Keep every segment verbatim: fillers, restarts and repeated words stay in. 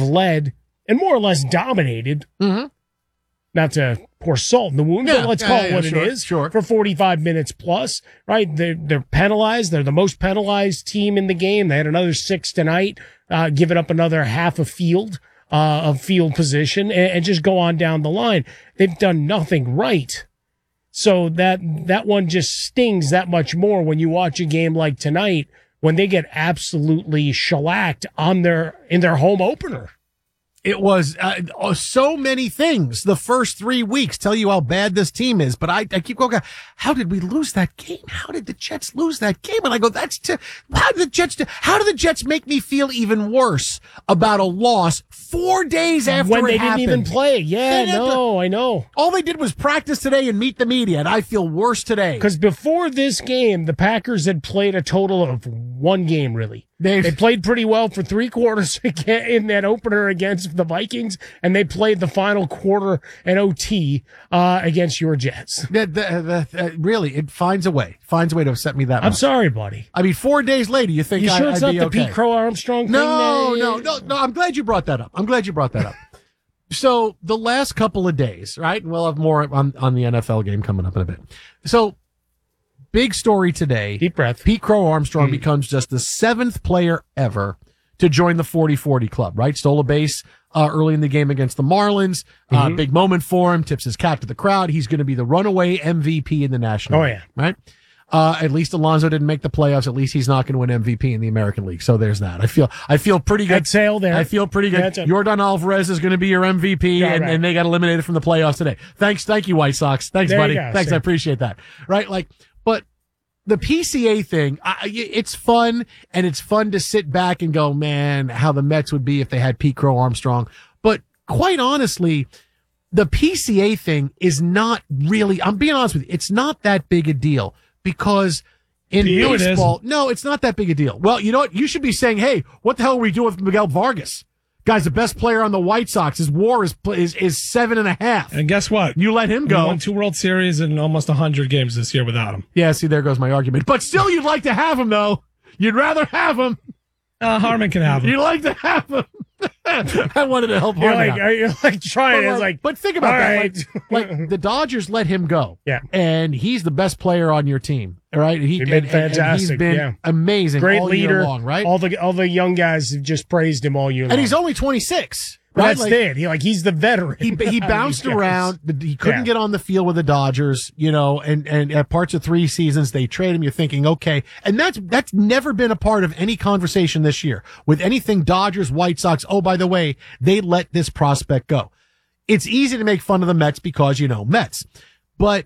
led and more or less dominated. Mm-hmm. Not to pour salt in the wound, Yeah, but let's yeah, call yeah, it what sure, it is. sure. For forty-five minutes plus, right? They're, they're penalized. They're the most penalized team in the game. They had another six tonight, uh, giving up another half a field uh, of field position, and, and just go on down the line. They've done nothing right. So that that one just stings that much more when you watch a game like tonight when they get absolutely shellacked on their in their home opener. It was uh, so many things. The first three weeks tell you how bad this team is. But I, I keep going, how did we lose that game? How did the Jets lose that game? And I go, that's to, how did the Jets, do, how did the Jets make me feel even worse about a loss four days after when they it happened? didn't even play? Yeah, no, I know. All they did was practice today and meet the media, and I feel worse today. Because before this game, the Packers had played a total of one game, really. They, they played pretty well for three quarters in that opener against the Vikings, and they played the final quarter and O T uh, against your Jets. The, the, the, uh, really, it finds a way. Finds a way to upset me that much. I'm sorry, buddy. I mean, four days later, you think you I, sure it's I'd not be the okay. Pete Crow Armstrong thing? No, that, no, no, no. I'm glad you brought that up. I'm glad you brought that up. So the last couple of days, right? And we'll have more on, on the N F L game coming up in a bit. So big story today. Deep breath. Pete Crow Armstrong Mm. becomes just the seventh player ever to join the forty forty club, right? Stole a base uh, early in the game against the Marlins. Uh, Mm-hmm. big moment for him. Tips his cap to the crowd. He's going to be the runaway M V P in the National Oh, League, yeah. right? Uh, at least Alonso didn't make the playoffs. At least he's not going to win M V P in the American League. So there's that. I feel, I feel pretty good. Exhale there. I feel pretty good. That's a- Yordan Alvarez is going to be your M V P, Yeah, and, right. and they got eliminated from the playoffs today. Thanks, thank you, White Sox. Thanks, There you buddy. go. Thanks, See. I appreciate that. Right, like, but the P C A thing, I, it's fun, and it's fun to sit back and go, man, how the Mets would be if they had Pete Crow Armstrong. But quite honestly, the P C A thing is not really, I'm being honest with you, it's not that big a deal because in To you it is. baseball, no, it's not that big a deal. Well, you know what? You should be saying, hey, what the hell are we doing with Miguel Vargas? Guy's the best player on the White Sox. His WAR is is, is seven and a half. And guess what? You let him We go. won two World Series and almost one hundred games this year without him. Yeah, see, there goes my argument. But still, you'd like to have him, though. You'd rather have him. Uh, Harmon can have him. You'd like to have him. I wanted to help You're Harmon like, out. you're like trying. But, It's like, but think about all that. right. Like, like the Dodgers let him go. Yeah. And he's the best player on your team. All right. He, He's been and- and- and fantastic, he's been yeah. amazing. Great all leader. year long, right? All the all the young guys have just praised him all year long. And he's only twenty-six. But Right? that's Like, it. He like he's the veteran. He he bounced These guys. around. He couldn't Yeah. get on the field with the Dodgers, you know, and and at parts of three seasons they trade him. You're thinking, okay, and that's that's never been a part of any conversation this year with anything Dodgers, White Sox. Oh, by the way, they let this prospect go. It's easy to make fun of the Mets because you know Mets, but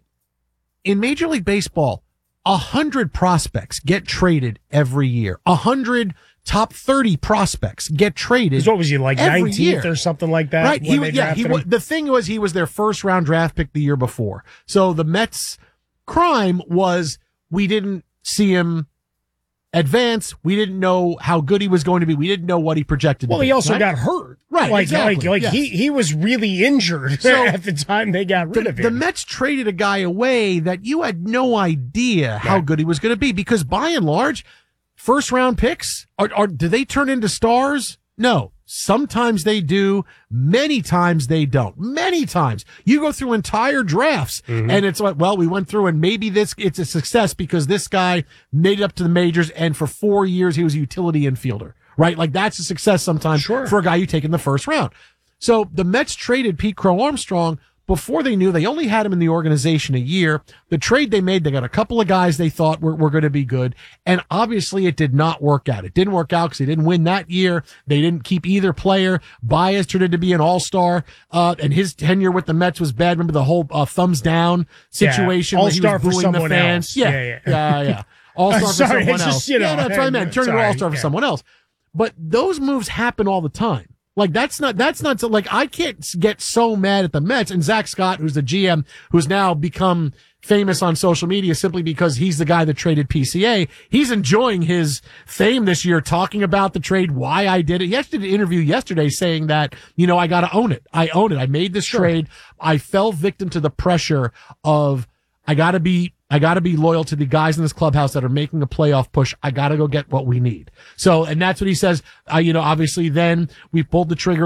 in Major League Baseball, a hundred prospects get traded every year. A hundred top thirty prospects get traded. What was he like every nineteenth year. or something like that? Right. when He, they was- yeah, he, drafted wa- him? the thing was, he was their first round draft pick the year before. So the Mets' crime was we didn't see him advance. We didn't know how good he was going to be. We didn't know what he projected. Well, to he be, also right? got hurt. Right, Like, exactly, like, like yes. he, he was really injured So, at the time they got rid The, of him. the Mets traded a guy away that you had no idea how Right. good he was going to be because by and large, first round picks are, are, do they turn into stars? No. Sometimes they do. Many times they don't. Many times you go through entire drafts Mm-hmm. and it's like, well, we went through and maybe this, it's a success because this guy made it up to the majors and for four years he was a utility infielder, right? Like that's a success sometimes Sure. for a guy you take in the first round. So the Mets traded Pete Crow Armstrong before they knew. They only had him in the organization a year. The trade they made, they got a couple of guys they thought were, were going to be good. And obviously it did not work out. It didn't work out because they didn't win that year. They didn't keep either player. Baez turned into be an all-star. Uh, and his tenure with the Mets was bad. Remember the whole uh, thumbs down situation Yeah, where he all-star was for booing the someone fans. else. Yeah, Yeah, yeah, yeah. yeah. yeah. All-star for Sorry, someone it's else. just, you know, yeah, that's what I meant. Turn into sorry, all-star for yeah. someone else. But those moves happen all the time. Like that's not, that's not so, like I can't get so mad at the Mets and Zach Scott, who's the G M, who's now become famous on social media simply because he's the guy that traded P C A. He's enjoying his fame this year, talking about the trade, why I did it. He actually did an interview yesterday saying that, you know, I got to own it. I own it. I made this Sure. trade. I fell victim to the pressure of, I gotta be, I gotta be loyal to the guys in this clubhouse that are making a playoff push. I gotta go get what we need. So, and that's what he says. Uh, you know, obviously then we pulled the trigger